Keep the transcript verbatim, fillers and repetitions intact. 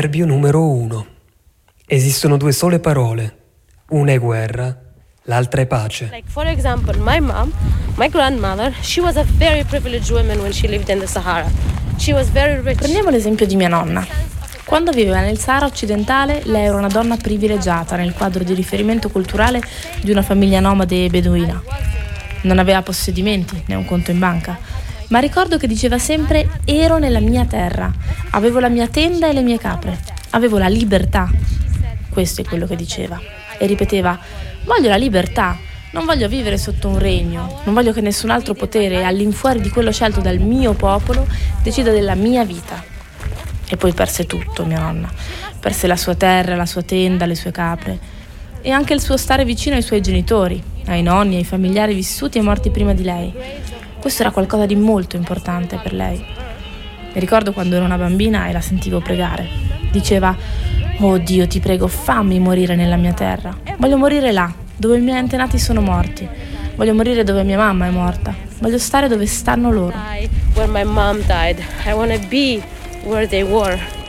Proverbio numero uno. Esistono due sole parole. Una è guerra, l'altra è pace. Like for example, my mom, my grandmother, she was a very privileged woman when she lived in the Sahara. She was very rich. Prendiamo l'esempio di mia nonna. Quando viveva nel Sahara occidentale, lei era una donna privilegiata nel quadro di riferimento culturale di una famiglia nomade beduina. Non aveva possedimenti, né un conto in banca, ma ricordo che diceva sempre: ero nella mia terra, avevo la mia tenda e le mie capre, avevo la libertà. Questo è quello che diceva. E ripeteva: voglio la libertà, non voglio vivere sotto un regno, non voglio che nessun altro potere, all'infuori di quello scelto dal mio popolo, decida della mia vita. E poi perse tutto, mia nonna. Perse la sua terra, la sua tenda, le sue capre. E anche il suo stare vicino ai suoi genitori, ai nonni, ai familiari vissuti e morti prima di lei. Questo era qualcosa di molto importante per lei. Mi ricordo quando ero una bambina e la sentivo pregare. Diceva: oh Dio, ti prego, fammi morire nella mia terra. Voglio morire là, dove i miei antenati sono morti. Voglio morire dove mia mamma è morta. Voglio stare dove stanno loro. Where my mom died. I want to be where they were.